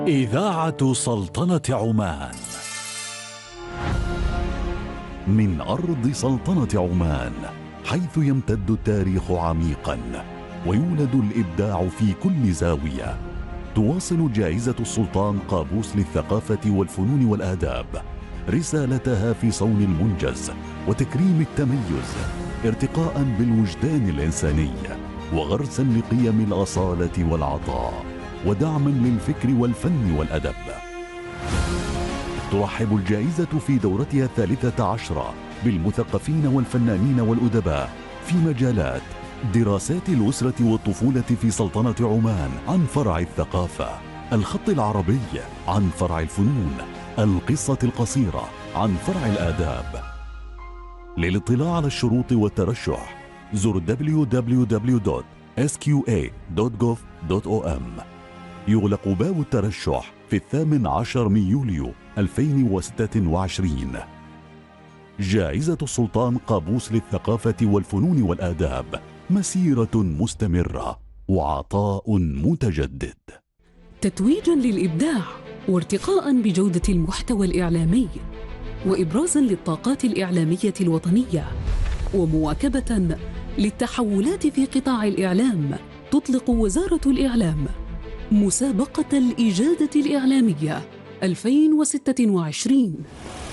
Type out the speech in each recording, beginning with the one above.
إذاعة سلطنة عمان. من أرض سلطنة عمان، حيث يمتد التاريخ عميقا ويولد الإبداع في كل زاوية، تواصل جائزة السلطان قابوس للثقافة والفنون والآداب رسالتها في صون المنجز وتكريم التميز، ارتقاء بالوجدان الإنساني وغرسا لقيم الأصالة والعطاء ودعما للفكر والفن والأدب. ترحب الجائزة في دورتها 13 بالمثقفين والفنانين والأدباء في مجالات دراسات الأسرة والطفولة في سلطنة عمان عن فرع الثقافة، الخط العربي عن فرع الفنون، القصة القصيرة عن فرع الآداب. للاطلاع على الشروط والترشح زر www.sqa.gov.om. يغلق باب الترشح في 18 يوليو 2026. جائزة السلطان قابوس للثقافة والفنون والآداب، مسيرة مستمرة وعطاء متجدد. تتويجا للإبداع وارتقاء بجودة المحتوى الإعلامي وإبرازا للطاقات الإعلامية الوطنية ومواكبة للتحولات في قطاع الإعلام، تطلق وزارة الإعلام مسابقة الإجادة الإعلامية 2026،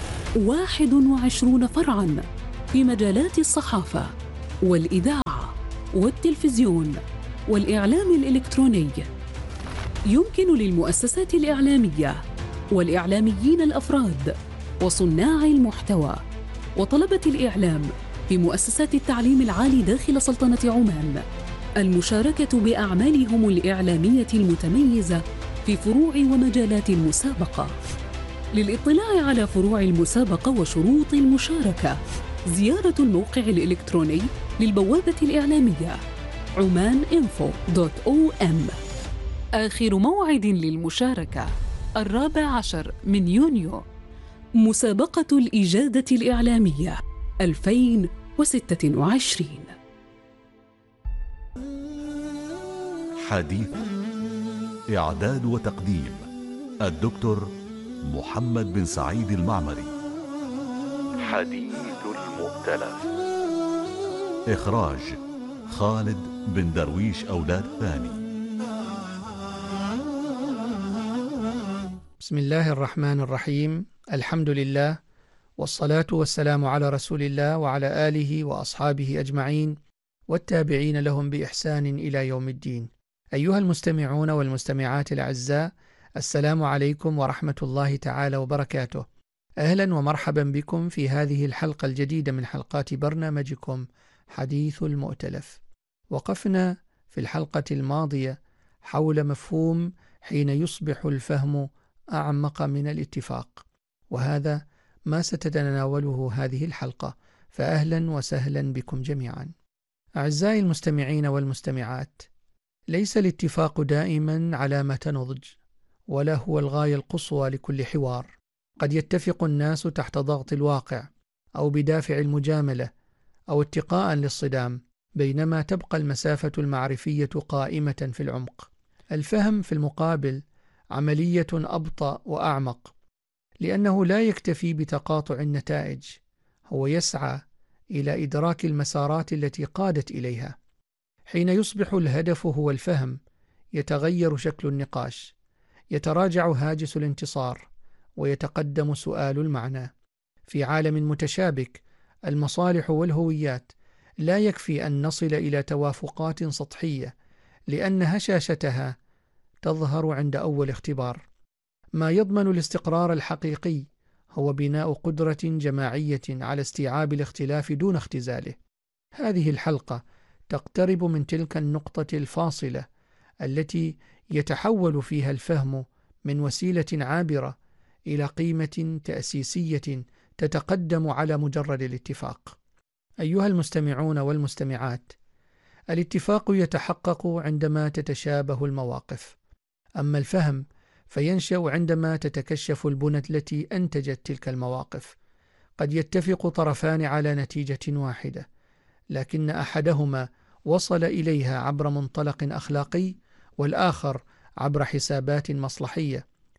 21 فرعاً في مجالات الصحافة والإذاعة والتلفزيون والإعلام الإلكتروني. يمكن للمؤسسات الإعلامية والإعلاميين الأفراد وصناع المحتوى وطلبة الإعلام في مؤسسات التعليم العالي داخل سلطنة عمان المشاركة بأعمالهم الإعلامية المتميزة في فروع ومجالات المسابقة. للإطلاع على فروع المسابقة وشروط المشاركة، زيارة الموقع الإلكتروني للبوابة الإعلامية omaninfo.om. آخر موعد للمشاركة 14 يونيو. مسابقة الإجادة الإعلامية 2026. حديث إعداد وتقديم الدكتور محمد بن سعيد المعمري. حديث المؤتلف. إخراج خالد بن درويش أولاد ثاني. بسم الله الرحمن الرحيم. الحمد لله والصلاة والسلام على رسول الله وعلى آله وأصحابه أجمعين والتابعين لهم بإحسان إلى يوم الدين. أيها المستمعون والمستمعات الأعزاء، السلام عليكم ورحمة الله تعالى وبركاته. أهلا ومرحبا بكم في هذه الحلقة الجديدة من حلقات برنامجكم حديث المؤتلف. وقفنا في الحلقة الماضية حول مفهوم حين يصبح الفهم أعمق من الاتفاق، وهذا ما ستتناوله هذه الحلقة، فأهلا وسهلا بكم جميعا. أعزائي المستمعين والمستمعات، ليس الاتفاق دائما علامة نضج، ولا هو الغاية القصوى لكل حوار. قد يتفق الناس تحت ضغط الواقع أو بدافع المجاملة أو اتقاء للصدام، بينما تبقى المسافة المعرفية قائمة في العمق. الفهم في المقابل عملية أبطأ وأعمق، لأنه لا يكتفي بتقاطع النتائج، هو يسعى إلى إدراك المسارات التي قادت إليها. حين يصبح الهدف هو الفهم، يتغير شكل النقاش، يتراجع هاجس الانتصار، ويتقدم سؤال المعنى. في عالم متشابك المصالح والهويات، لا يكفي أن نصل إلى توافقات سطحية، لأن هشاشتها تظهر عند أول اختبار. ما يضمن الاستقرار الحقيقي هو بناء قدرة جماعية على استيعاب الاختلاف دون اختزاله. هذه الحلقة تقترب من تلك النقطة الفاصلة التي يتحول فيها الفهم من وسيلة عابرة إلى قيمة تأسيسية تتقدم على مجرد الاتفاق. أيها المستمعون والمستمعات، الاتفاق يتحقق عندما تتشابه المواقف، أما الفهم فينشأ عندما تتكشف البنى التي أنتجت تلك المواقف. قد يتفق طرفان على نتيجة واحدة، لكن أحدهما وصل إليها عبر منطلق أخلاقي، والآخر عبر حسابات مصلحية.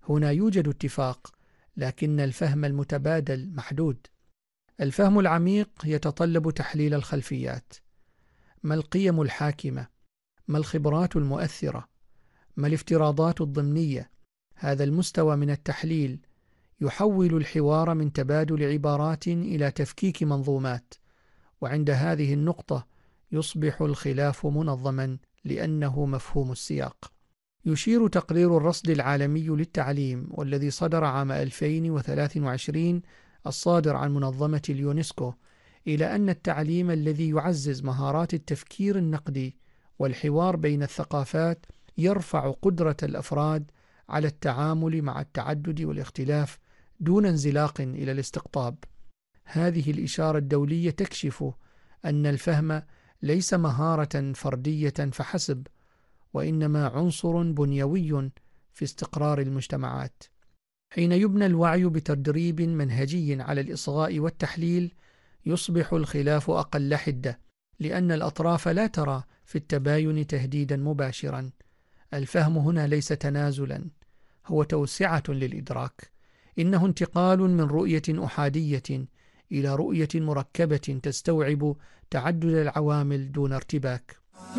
هنا يوجد اتفاق، لكن الفهم المتبادل محدود. الفهم العميق يتطلب تحليل الخلفيات. ما القيم الحاكمة؟ ما الخبرات المؤثرة؟ ما الافتراضات الضمنية؟ هذا المستوى من التحليل يحول الحوار من تبادل عبارات إلى تفكيك منظومات، وعند هذه النقطة يصبح الخلاف منظما لأنه مفهوم السياق. يشير تقرير الرصد العالمي للتعليم والذي صدر عام 2023 الصادر عن منظمة اليونسكو إلى أن التعليم الذي يعزز مهارات التفكير النقدي والحوار بين الثقافات يرفع قدرة الأفراد على التعامل مع التعدد والاختلاف دون انزلاق إلى الاستقطاب. هذه الإشارة الدولية تكشف أن الفهم ليس مهارة فردية فحسب، وإنما عنصر بنيوي في استقرار المجتمعات. حين يبنى الوعي بتدريب منهجي على الإصغاء والتحليل يصبح الخلاف أقل حدة، لأن الأطراف لا ترى في التباين تهديدا مباشرا. الفهم هنا ليس تنازلا، هو توسعة للإدراك. إنه انتقال من رؤية أحادية إلى رؤية مركبة تستوعب تعدد العوامل دون ارتباك.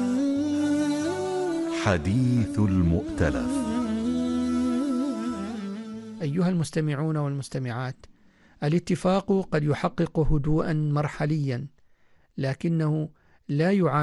حديث المؤتلف. أيها المستمعون والمستمعات، الاتفاق قد يحقق هدوءا مرحليا، لكنه لا يعادل